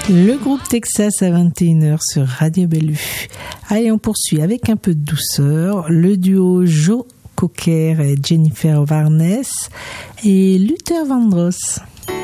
Le groupe Texas à 21h sur Radio Bellevue. Allez, on poursuit avec un peu de douceur. Le duo Joe Cocker et Jennifer Warnes et Luther Vandross.